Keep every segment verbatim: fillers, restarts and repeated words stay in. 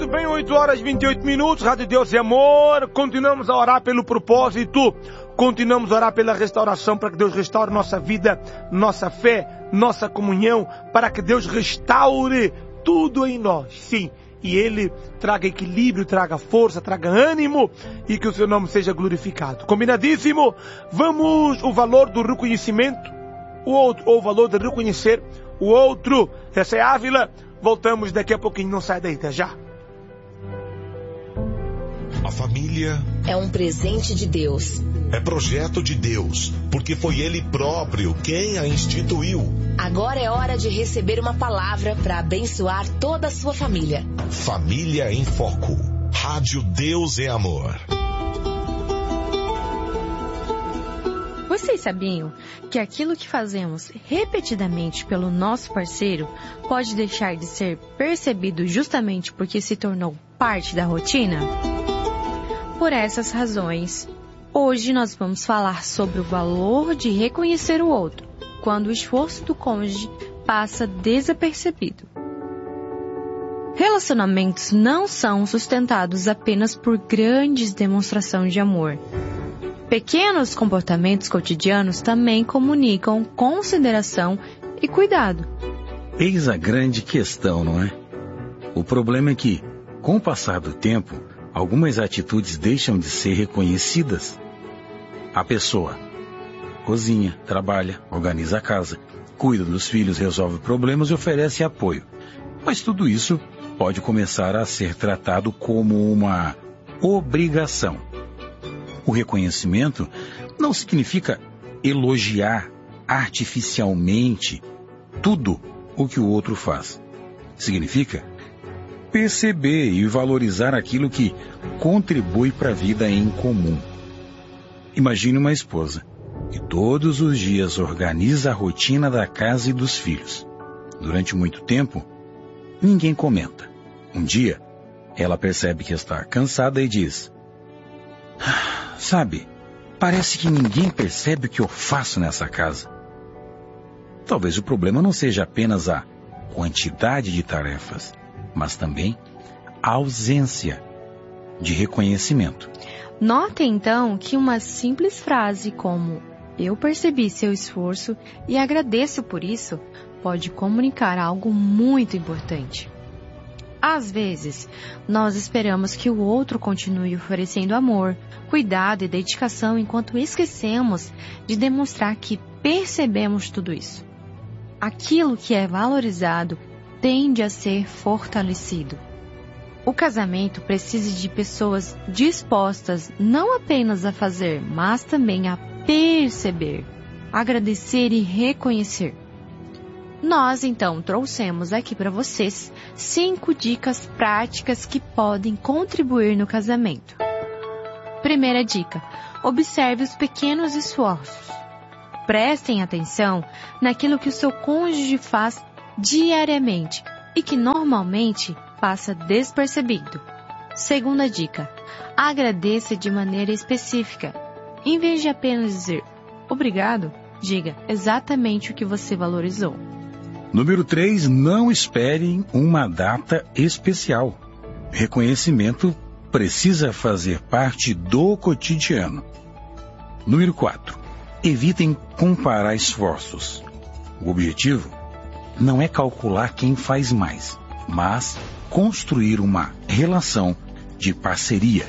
bem, oito horas e vinte e oito minutos, Rádio Deus é Amor. Continuamos a orar pelo propósito, continuamos a orar pela restauração, para que Deus restaure nossa vida, nossa fé, nossa comunhão, para que Deus restaure tudo em nós. Sim, e Ele traga equilíbrio, traga força, traga ânimo, e que o seu nome seja glorificado. Combinadíssimo? Vamos, o valor do reconhecimento, o outro, ou o valor de reconhecer o outro. Essa é Ávila. Voltamos daqui a pouquinho, não sai daí, até já. A família é um presente de Deus. É projeto de Deus, porque foi Ele próprio quem a instituiu. Agora é hora de receber uma palavra para abençoar toda a sua família. Família em Foco. Rádio Deus é Amor. Vocês sabiam que aquilo que fazemos repetidamente pelo nosso parceiro pode deixar de ser percebido justamente porque se tornou parte da rotina? Por essas razões, hoje nós vamos falar sobre o valor de reconhecer o outro, quando o esforço do cônjuge passa desapercebido. Relacionamentos não são sustentados apenas por grandes demonstrações de amor. Pequenos comportamentos cotidianos também comunicam consideração e cuidado. Eis a grande questão, não é? O problema é que, com o passar do tempo, algumas atitudes deixam de ser reconhecidas. A pessoa cozinha, trabalha, organiza a casa, cuida dos filhos, resolve problemas e oferece apoio. Mas tudo isso pode começar a ser tratado como uma obrigação. O reconhecimento não significa elogiar artificialmente tudo o que o outro faz. Significa perceber e valorizar aquilo que contribui para a vida em comum. Imagine uma esposa que todos os dias organiza a rotina da casa e dos filhos. Durante muito tempo, ninguém comenta. Um dia, ela percebe que está cansada e diz: sabe, parece que ninguém percebe o que eu faço nessa casa. Talvez o problema não seja apenas a quantidade de tarefas, mas também a ausência de reconhecimento. Note então que uma simples frase como "eu percebi seu esforço e agradeço por isso" pode comunicar algo muito importante. Às vezes, nós esperamos que o outro continue oferecendo amor, cuidado e dedicação enquanto esquecemos de demonstrar que percebemos tudo isso. Aquilo que é valorizado tende a ser fortalecido. O casamento precisa de pessoas dispostas não apenas a fazer, mas também a perceber, agradecer e reconhecer. Nós, então, trouxemos aqui para vocês cinco dicas práticas que podem contribuir no casamento. Primeira dica: observe os pequenos esforços. Prestem atenção naquilo que o seu cônjuge faz diariamente e que normalmente passa despercebido. Segunda dica: agradeça de maneira específica. Em vez de apenas dizer obrigado, diga exatamente o que você valorizou. Número três, não esperem uma data especial. Reconhecimento precisa fazer parte do cotidiano. Número quatro, evitem comparar esforços. O objetivo não é calcular quem faz mais, mas construir uma relação de parceria.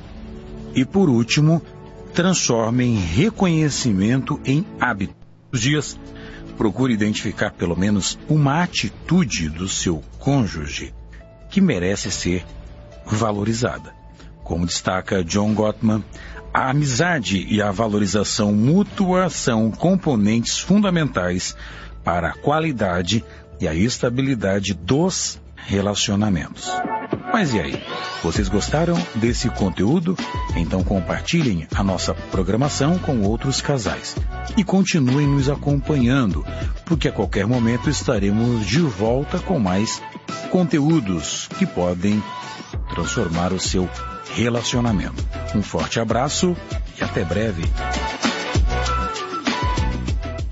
E por último, transformem reconhecimento em hábito. Os dias, procure identificar pelo menos uma atitude do seu cônjuge que merece ser valorizada. Como destaca John Gottman, a amizade e a valorização mútua são componentes fundamentais para a qualidade e a estabilidade dos relacionamentos. Mas e aí? Vocês gostaram desse conteúdo? Então compartilhem a nossa programação com outros casais. E continuem nos acompanhando, porque a qualquer momento estaremos de volta com mais conteúdos que podem transformar o seu relacionamento. Um forte abraço e até breve.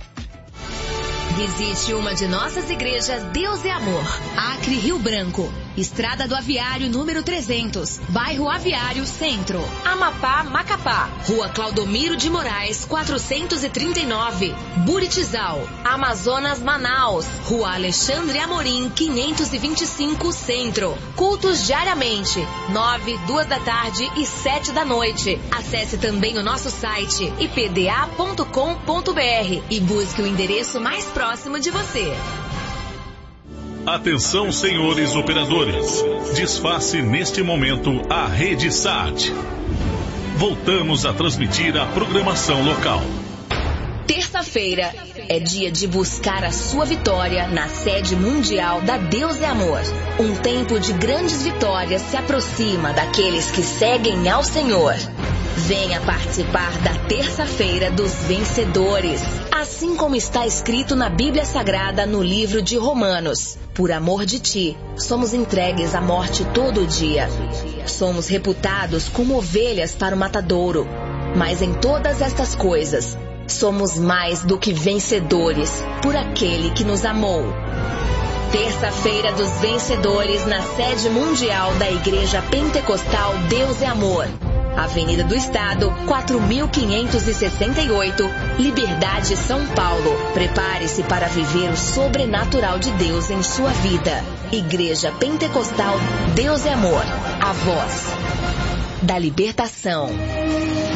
Visite uma de nossas igrejas Deus é Amor, Acre, Rio Branco. Estrada do Aviário, número trezentos, bairro Aviário, Centro. Amapá, Macapá, Rua Claudomiro de Moraes, quatrocentos e trinta e nove. Buritizal, Amazonas, Manaus, Rua Alexandre Amorim, quinhentos e vinte e cinco, Centro. Cultos diariamente, nove, duas da tarde e sete da noite. Acesse também o nosso site i p d a ponto com ponto b r e busque o endereço mais próximo de você. Atenção, senhores operadores. Desface neste momento a rede S A T. Voltamos a transmitir a programação local. Terça-feira é dia de buscar a sua vitória na sede mundial da Deus é Amor. Um tempo de grandes vitórias se aproxima daqueles que seguem ao Senhor. Venha participar da Terça-feira dos Vencedores, assim como está escrito na Bíblia Sagrada no livro de Romanos. Por amor de ti, somos entregues à morte todo dia. Somos reputados como ovelhas para o matadouro. Mas em todas estas coisas, somos mais do que vencedores por aquele que nos amou. Terça-feira dos Vencedores na sede mundial da Igreja Pentecostal Deus é Amor. Avenida do Estado, quatro mil quinhentos e sessenta e oito, Liberdade, São Paulo. Prepare-se para viver o sobrenatural de Deus em sua vida. Igreja Pentecostal Deus é Amor, a voz da libertação.